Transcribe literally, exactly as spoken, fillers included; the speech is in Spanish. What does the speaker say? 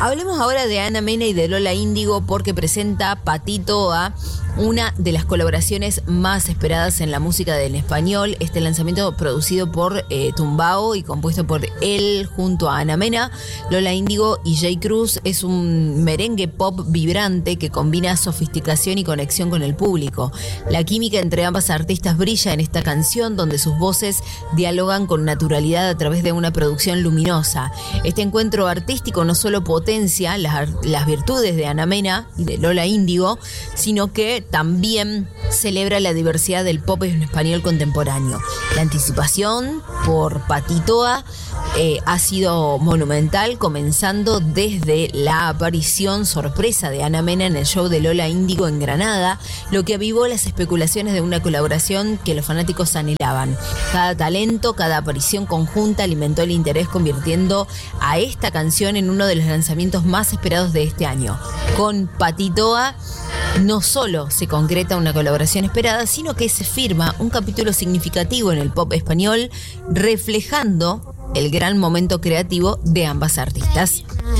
Hablemos ahora de Ana Mena y de Lola Índigo porque presenta Patito a una de las colaboraciones más esperadas en la música del español. Este lanzamiento producido por eh, Tumbao y compuesto por él junto a Ana Mena, Lola Índigo y Jay Cruz es un merengue pop vibrante que combina sofisticación y conexión con el público. La química entre ambas artistas brilla en esta canción donde sus voces dialogan con naturalidad a través de una producción luminosa. Este encuentro artístico no solo potencia las, las virtudes de Ana Mena y de Lola Índigo, sino que también celebra la diversidad del pop en español contemporáneo. La anticipación por Patitoa eh, ha sido monumental, comenzando desde la aparición sorpresa de Ana Mena en el show de Lola Índigo en Granada, lo que avivó las especulaciones de una colaboración que los fanáticos anhelaban. Cada talento, cada aparición conjunta alimentó el interés, convirtiendo a esta canción en uno de los lanzamientos más esperados de este año. Con Patitoa no solo se concreta una colaboración esperada, sino que se firma un capítulo significativo en el pop español, reflejando el gran momento creativo de ambas artistas.